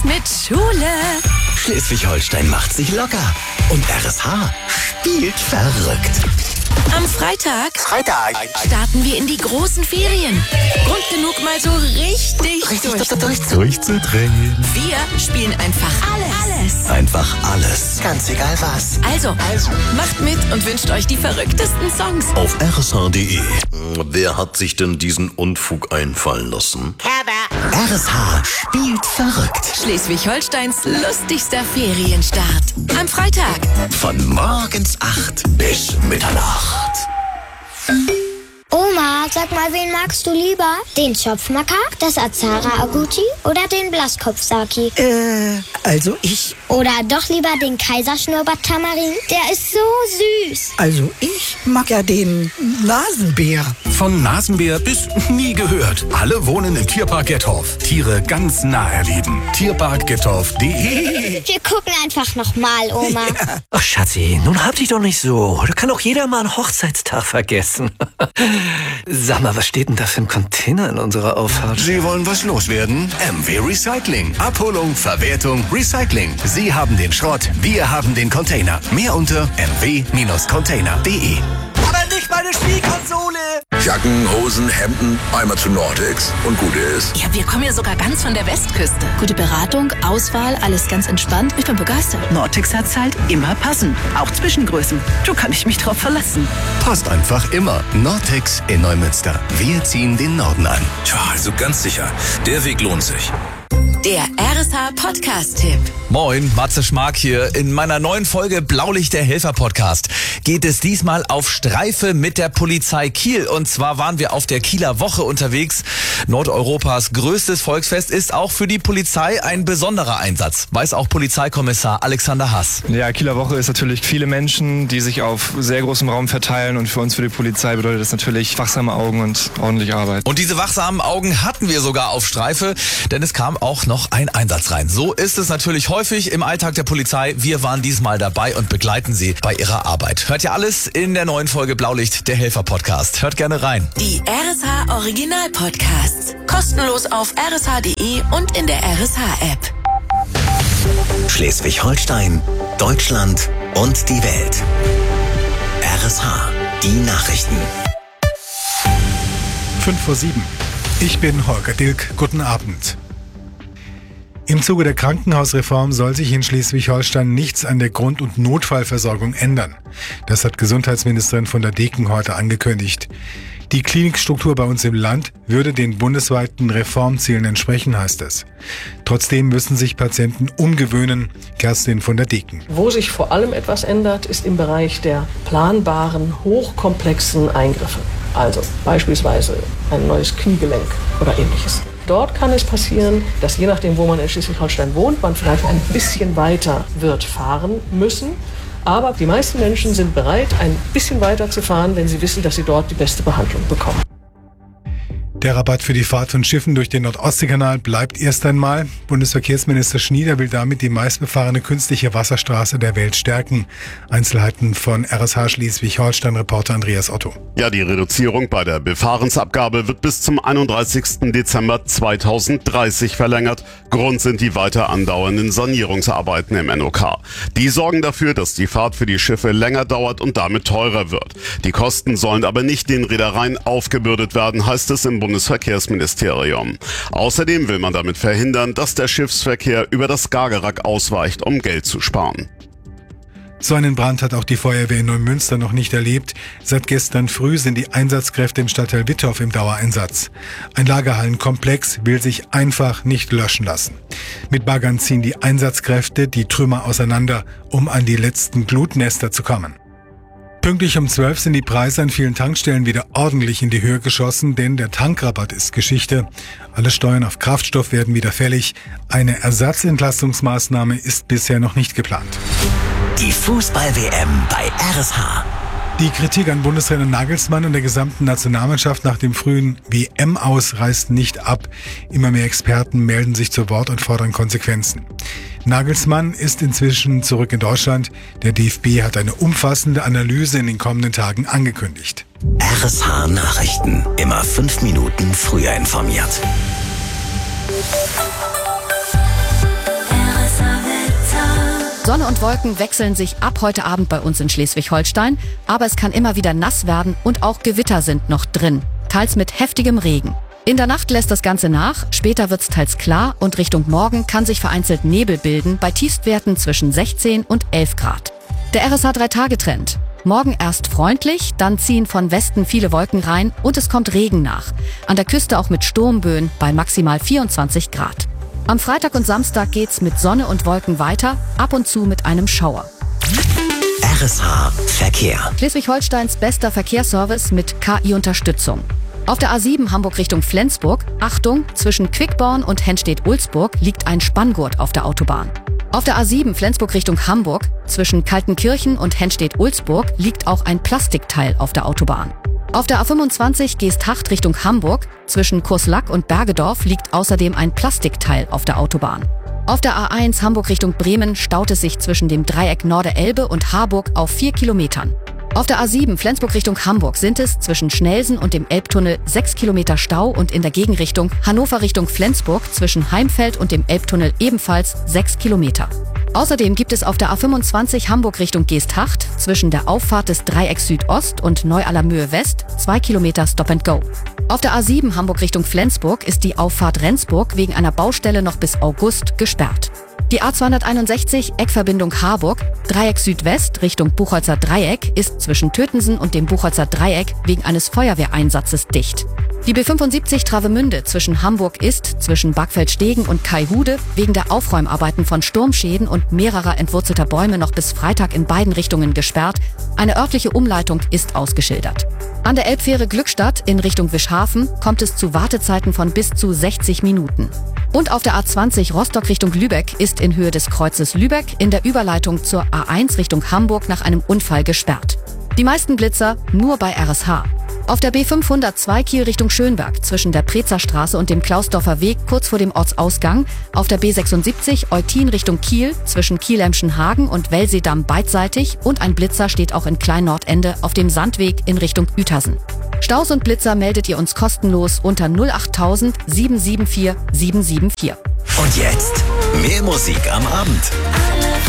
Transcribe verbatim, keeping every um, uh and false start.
mit Schule. Schleswig-Holstein macht sich locker und R S H spielt verrückt. Am Freitag, Freitag starten wir in die großen Ferien. Grund genug, mal so richtig, richtig durch. durch, durch, durchzudrehen. Wir spielen einfach alles. alles. Einfach alles. Ganz egal was. Also, Also. macht mit und wünscht euch die verrücktesten Songs. Auf R S H punkt D E. Wer hat sich denn diesen Unfug einfallen lassen? R S H spielt verrückt. Schleswig-Holsteins lustigster Ferienstart. Am Freitag. Von morgens acht bis Mitternacht. Oma, sag mal, wen magst du lieber? Den Schopfmakak, das Azara Aguchi oder den Blaskopfsaki? Äh, also ich, Oder doch lieber den Kaiserschnurrbart-Tamarin? Der ist so süß. also ich mag ja den Nasenbär. Von Nasenbär bis nie gehört. Alle wohnen im Tierpark Gettorf. Tiere ganz nah erleben. Tierpark Gettorf punkt D E. Wir gucken einfach nochmal, Oma. Ach, Schatzi, nun hab dich doch nicht so. Da kann auch jeder mal einen Hochzeitstag vergessen. Sag mal, was steht denn da für ein Container in unserer Auffahrt? Sie wollen was loswerden? M W Recycling. Abholung, Verwertung, Recycling. Sie haben den Schrott, wir haben den Container. Mehr unter m w Container punkt D E. Aber nicht meine Spielkonsole! Jacken, Hosen, Hemden, einmal zu Nordex und gut ist. Ja, wir kommen ja sogar ganz von der Westküste. Gute Beratung, Auswahl, alles ganz entspannt. Ich bin begeistert. Nortex hat's halt immer passend. Auch Zwischengrößen. Da kann ich mich drauf verlassen. Passt einfach immer. Nortex in Neumünster. Wir ziehen den Norden an. Tja, also ganz sicher, der Weg lohnt sich. Der R S H-Podcast-Tipp. Moin, Matze Schmark hier. In meiner neuen Folge Blaulicht der Helfer Podcast geht es diesmal auf Streife mit der Polizei Kiel. Und zwar waren wir auf der Kieler Woche unterwegs. Nordeuropas größtes Volksfest ist auch für die Polizei ein besonderer Einsatz. Weiß auch Polizeikommissar Alexander Haas. Ja, Kieler Woche ist natürlich viele Menschen, die sich auf sehr großem Raum verteilen. Und für uns, für die Polizei, bedeutet das natürlich wachsame Augen und ordentliche Arbeit. Und diese wachsamen Augen hatten wir sogar auf Streife, denn es kam auch noch ein Einsatz rein. So ist es natürlich häufig im Alltag der Polizei. Wir waren diesmal dabei und begleiten Sie bei Ihrer Arbeit. Hört ihr alles in der neuen Folge Blaulicht, der Helfer Podcast. Hört gerne rein. Die R S H Original Podcasts. Kostenlos auf R S H punkt D E und in der R S H-App. Schleswig-Holstein, Deutschland und die Welt. R S H, die Nachrichten. fünf vor sieben. Ich bin Holger Dilk. Guten Abend. Im Zuge der Krankenhausreform soll sich in Schleswig-Holstein nichts an der Grund- und Notfallversorgung ändern. Das hat Gesundheitsministerin von der Deken heute angekündigt. Die Klinikstruktur bei uns im Land würde den bundesweiten Reformzielen entsprechen, heißt es. Trotzdem müssen sich Patienten umgewöhnen. Kerstin von der Deken. Wo sich vor allem etwas ändert, ist im Bereich der planbaren, hochkomplexen Eingriffe. Also beispielsweise ein neues Kniegelenk oder ähnliches. Dort kann es passieren, dass je nachdem, wo man in Schleswig-Holstein wohnt, man vielleicht ein bisschen weiter wird fahren müssen. Aber die meisten Menschen sind bereit, ein bisschen weiter zu fahren, wenn sie wissen, dass sie dort die beste Behandlung bekommen. Der Rabatt für die Fahrt von Schiffen durch den Nord-Ostsee-Kanal bleibt erst einmal. Bundesverkehrsminister Schnieder will damit die meistbefahrene künstliche Wasserstraße der Welt stärken. Einzelheiten von R S H Schleswig-Holstein-Reporter Andreas Otto. Ja, die Reduzierung bei der Befahrensabgabe wird bis zum einunddreißigsten Dezember zweitausenddreißig verlängert. Grund sind die weiter andauernden Sanierungsarbeiten im N O K. Die sorgen dafür, dass die Fahrt für die Schiffe länger dauert und damit teurer wird. Die Kosten sollen aber nicht den Reedereien aufgebürdet werden, heißt es im Bundesverkehrsministerium. Außerdem will man damit verhindern, dass der Schiffsverkehr über das Skagerrak ausweicht, um Geld zu sparen. So einen Brand hat auch die Feuerwehr in Neumünster noch nicht erlebt. Seit gestern früh sind die Einsatzkräfte im Stadtteil Wittorf im Dauereinsatz. Ein Lagerhallenkomplex will sich einfach nicht löschen lassen. Mit Baggern ziehen die Einsatzkräfte die Trümmer auseinander, um an die letzten Glutnester zu kommen. Pünktlich um zwölf sind die Preise an vielen Tankstellen wieder ordentlich in die Höhe geschossen, denn der Tankrabatt ist Geschichte. Alle Steuern auf Kraftstoff werden wieder fällig. Eine Ersatzentlastungsmaßnahme ist bisher noch nicht geplant. Die Fußball-W M bei R S H. Die Kritik an Bundestrainer Nagelsmann und der gesamten Nationalmannschaft nach dem frühen W M-Aus reißt nicht ab. Immer mehr Experten melden sich zu Wort und fordern Konsequenzen. Nagelsmann ist inzwischen zurück in Deutschland. Der D F B hat eine umfassende Analyse in den kommenden Tagen angekündigt. R S H Nachrichten. Immer fünf Minuten früher informiert. Sonne und Wolken wechseln sich ab heute Abend bei uns in Schleswig-Holstein, aber es kann immer wieder nass werden und auch Gewitter sind noch drin, teils mit heftigem Regen. In der Nacht lässt das Ganze nach, später wird's teils klar und Richtung Morgen kann sich vereinzelt Nebel bilden bei Tiefstwerten zwischen sechzehn und elf Grad. Der R S H drei Tage Trend. Morgen erst freundlich, dann ziehen von Westen viele Wolken rein und es kommt Regen nach. An der Küste auch mit Sturmböen bei maximal vierundzwanzig Grad. Am Freitag und Samstag geht's mit Sonne und Wolken weiter, ab und zu mit einem Schauer. R S H Verkehr. Schleswig-Holsteins bester Verkehrsservice mit K I-Unterstützung. Auf der A sieben Hamburg Richtung Flensburg, Achtung, zwischen Quickborn und Henstedt-Ulzburg liegt ein Spanngurt auf der Autobahn. Auf der A sieben Flensburg Richtung Hamburg, zwischen Kaltenkirchen und Henstedt-Ulzburg liegt auch ein Plastikteil auf der Autobahn. Auf der A fünfundzwanzig Geesthacht Richtung Hamburg, zwischen Kurslack und Bergedorf liegt außerdem ein Plastikteil auf der Autobahn. Auf der A eins Hamburg Richtung Bremen staut es sich zwischen dem Dreieck Norde-Elbe und Harburg auf vier Kilometern. Auf der A sieben Flensburg Richtung Hamburg sind es zwischen Schnelsen und dem Elbtunnel sechs Kilometer Stau und in der Gegenrichtung Hannover Richtung Flensburg zwischen Heimfeld und dem Elbtunnel ebenfalls sechs Kilometer. Außerdem gibt es auf der A fünfundzwanzig Hamburg Richtung Geesthacht zwischen der Auffahrt des Dreiecks Südost und Neu-Allermöhe West zwei Kilometer Stop and Go. Auf der A sieben Hamburg Richtung Flensburg ist die Auffahrt Rendsburg wegen einer Baustelle noch bis August gesperrt. Die A zweihunderteinundsechzig Eckverbindung Harburg, Dreieck Südwest Richtung Buchholzer Dreieck ist zwischen Tötensen und dem Buchholzer Dreieck wegen eines Feuerwehreinsatzes dicht. Die B fünfundsiebzig Travemünde zwischen Hamburg ist zwischen Bagfeldstegen und Kaihude wegen der Aufräumarbeiten von Sturmschäden und mehrerer entwurzelter Bäume noch bis Freitag in beiden Richtungen gesperrt. Eine örtliche Umleitung ist ausgeschildert. An der Elbfähre Glückstadt in Richtung Wischhafen kommt es zu Wartezeiten von bis zu sechzig Minuten. Und auf der A zwanzig Rostock Richtung Lübeck ist in Höhe des Kreuzes Lübeck in der Überleitung zur A eins Richtung Hamburg nach einem Unfall gesperrt. Die meisten Blitzer nur bei R S H. Auf der B fünfhundertzwei Kiel Richtung Schönberg zwischen der Prezerstraße und dem Klausdorfer Weg kurz vor dem Ortsausgang. Auf der B sechsundsiebzig Eutin Richtung Kiel zwischen Kiel-Emschenhagen und Wellseedamm beidseitig und ein Blitzer steht auch in Klein-Nordende auf dem Sandweg in Richtung Uetersen. Staus und Blitzer meldet ihr uns kostenlos unter null achttausend sieben sieben vier sieben sieben vier. Und jetzt mehr Musik am Abend.